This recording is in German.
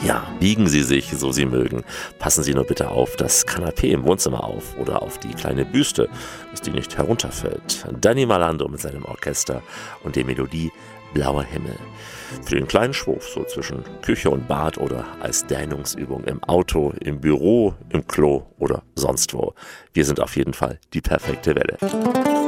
Ja, biegen Sie sich, so Sie mögen. Passen Sie nur bitte auf das Kanapee im Wohnzimmer auf oder auf die kleine Büste, dass die nicht herunterfällt. Danny Malando mit seinem Orchester und der Melodie Blauer Himmel. Für den kleinen Schwurf so zwischen Küche und Bad oder als Dehnungsübung im Auto, im Büro, im Klo oder sonst wo. Wir sind auf jeden Fall die perfekte Welle.